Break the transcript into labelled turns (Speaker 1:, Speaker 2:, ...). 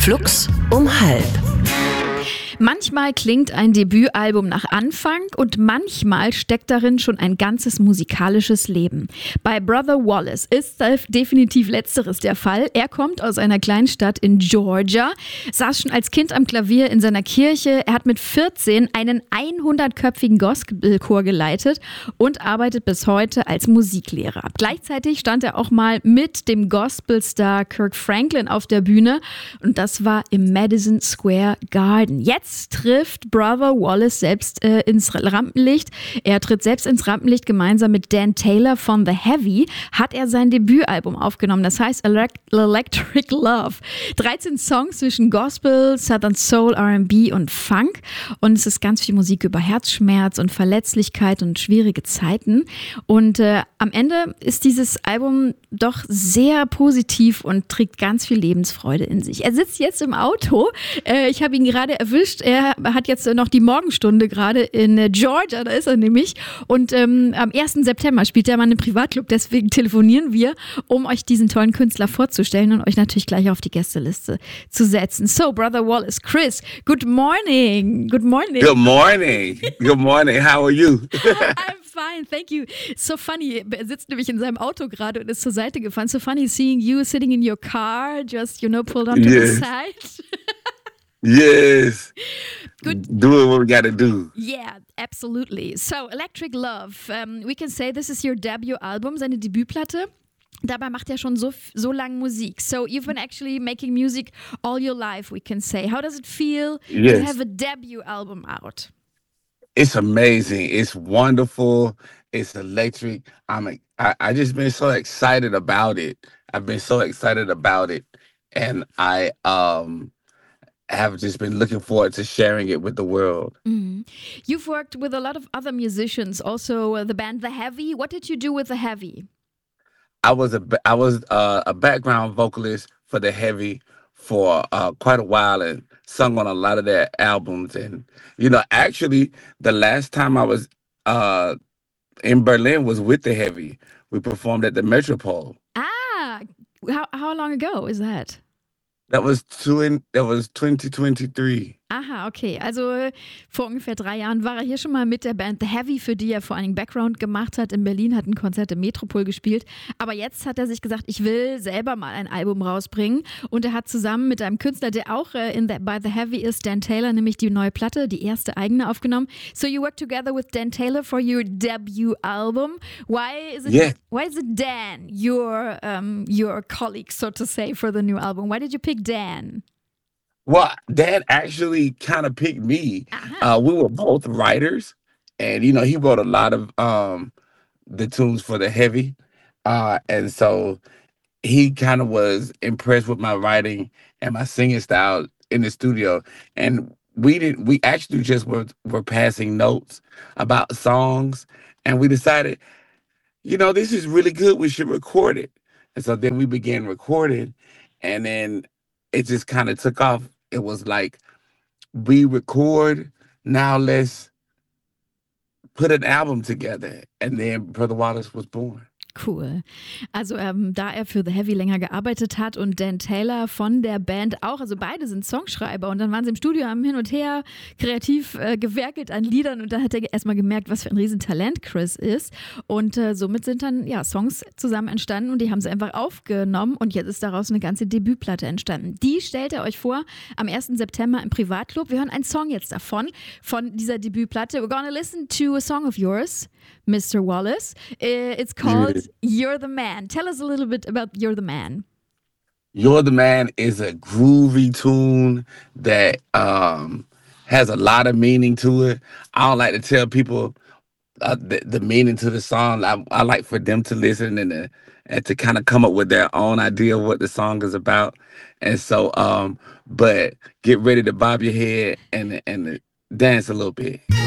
Speaker 1: Flux um halb.
Speaker 2: Manchmal klingt ein Debütalbum nach Anfang und manchmal steckt darin schon ein ganzes musikalisches Leben. Bei Brother Wallace ist definitiv Letzteres der Fall. Er kommt aus einer Kleinstadt in Georgia, saß schon als Kind am Klavier in seiner Kirche. Er hat mit 14 einen 100-köpfigen Gospelchor geleitet und arbeitet bis heute als Musiklehrer. Gleichzeitig stand er auch mal mit dem Gospelstar Kirk Franklin auf der Bühne und das war im Madison Square Garden. Jetzt trifft Brother Wallace selbst ins Rampenlicht. Er tritt selbst ins Rampenlicht. Gemeinsam mit Dan Taylor von The Heavy hat er sein Debütalbum aufgenommen. Das heißt Electric Love. 13 Songs zwischen Gospel, Southern Soul, R&B und Funk. Und es ist ganz viel Musik über Herzschmerz und Verletzlichkeit und schwierige Zeiten. Und am Ende ist dieses Album doch sehr positiv und trägt ganz viel Lebensfreude in sich. Er sitzt jetzt im Auto. Ich habe ihn gerade erwischt. Er hat jetzt noch die Morgenstunde gerade in Georgia, da ist er nämlich. Und am 1. September spielt er mal einen Privatclub. Deswegen telefonieren wir, um euch diesen tollen Künstler vorzustellen und euch natürlich gleich auf die Gästeliste zu setzen. So, Brother Wallace, Chris, good morning. Good morning.
Speaker 3: Good morning. Good morning. How are you?
Speaker 2: I'm fine, thank you. So funny. Er sitzt nämlich in seinem Auto gerade und ist zur Seite gefahren. So funny seeing you sitting in your car, just, pulled onto the side.
Speaker 3: Yes.
Speaker 2: Good.
Speaker 3: Doing what we got to do.
Speaker 2: Yeah, absolutely. So, Electric Love. We can say this is your debut album, seine Debütplatte. Dabei macht er schon so lange Musik. So, you've been actually making music all your life, we can say. How does it feel to have a debut album out?
Speaker 3: It's amazing. It's wonderful. It's electric. I just been so excited about it. I've been so excited about it. And I have just been looking forward to sharing it with the world.
Speaker 2: Mm-hmm. You've worked with a lot of other musicians, also the band The Heavy. What did you do with The Heavy?
Speaker 3: I was a background vocalist for The Heavy for quite a while and sung on a lot of their albums. And, actually, the last time I was in Berlin was with The Heavy. We performed at the Metropole.
Speaker 2: Ah, how long ago is that?
Speaker 3: That was 2023.
Speaker 2: Aha, okay. Also vor ungefähr 3 Jahren war er hier schon mal mit der Band The Heavy, für die er vor allen Dingen Background gemacht hat. In Berlin hat ein Konzert im Metropol gespielt. Aber jetzt hat er sich gesagt, ich will selber mal ein Album rausbringen. Und er hat zusammen mit einem Künstler, der auch bei The Heavy ist, Dan Taylor, nämlich die neue Platte, die erste eigene, aufgenommen. So you work together with Dan Taylor for your debut album. Why is it Dan, your colleague, so to say, for the new album? Why did you pick Dan?
Speaker 3: Well, Dad actually kind of picked me.
Speaker 2: Uh-huh.
Speaker 3: We were both writers, and he wrote a lot of the tunes for The Heavy, and so he kind of was impressed with my writing and my singing style in the studio. And we actually just were passing notes about songs, and we decided, this is really good. We should record it. And so then we began recording, and then it just kind of took off. It was like, we record, now let's put an album together. And then Brother Wallace was born.
Speaker 2: Cool. Also da er für The Heavy länger gearbeitet hat und Dan Taylor von der Band auch, also beide sind Songschreiber und dann waren sie im Studio, haben hin und her kreativ gewerkelt an Liedern und dann hat er erstmal gemerkt, was für ein Riesentalent Chris ist und somit sind dann Songs zusammen entstanden und die haben sie einfach aufgenommen und jetzt ist daraus eine ganze Debütplatte entstanden. Die stellt er euch vor am 1. September im Privatclub. Wir hören einen Song jetzt davon, von dieser Debütplatte. We're gonna listen to a song of yours, Mr. Wallace. It's called You're the Man. Tell us a little bit about You're the Man.
Speaker 3: You're the Man is a groovy tune that has a lot of meaning to it. I don't like to tell people the meaning to the song. I like for them to listen and to kind of come up with their own idea of what the song is about. And so, but get ready to bob your head and dance a little bit.